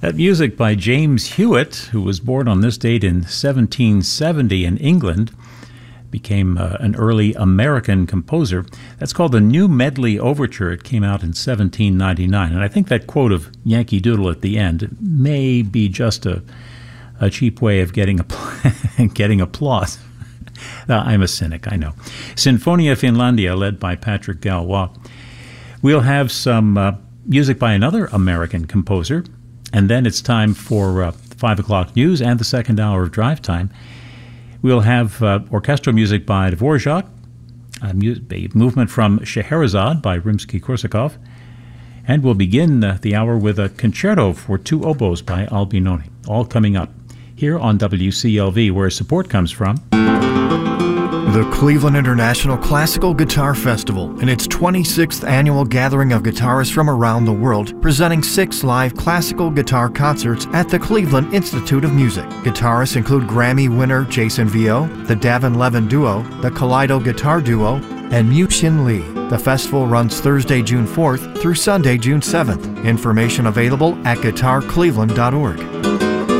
That music by James Hewitt, who was born on this date in 1770 in England, became an early American composer. That's called the New Medley Overture. It came out in 1799. And I think that quote of Yankee Doodle at the end may be just a cheap way of getting applause. I'm a cynic, I know. Sinfonia Finlandia, led by Patrick Galois. We'll have some music by another American composer, and then it's time for 5 o'clock news and the second hour of drive time. We'll have orchestral music by Dvorak, a movement from Scheherazade by Rimsky-Korsakov, and we'll begin the hour with a concerto for two oboes by Albinoni, all coming up here on WCLV, where support comes from the Cleveland International Classical Guitar Festival, in its 26th annual gathering of guitarists from around the world, presenting 6 live classical guitar concerts at the Cleveland Institute of Music. Guitarists include Grammy winner Jason Vio, the Davin Levin Duo, the Kaleido Guitar Duo, and Mu-Shin Lee. The festival runs Thursday, June 4th through Sunday, June 7th. Information available at guitarcleveland.org.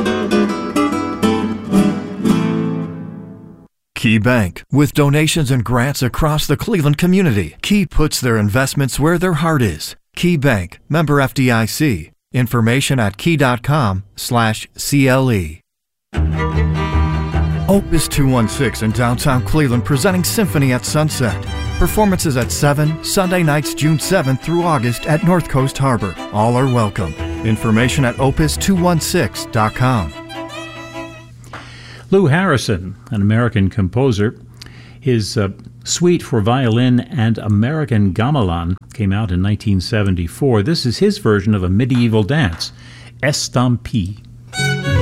Key Bank. With donations and grants across the Cleveland community, Key puts their investments where their heart is. Key Bank. Member FDIC. Information at key.com/CLE. Opus 216 in downtown Cleveland presenting Symphony at Sunset. Performances at 7, Sunday nights June 7th through August at North Coast Harbor. All are welcome. Information at opus216.com. Lou Harrison, an American composer. His suite for violin and American gamelan came out in 1974. This is his version of a medieval dance, Estampie.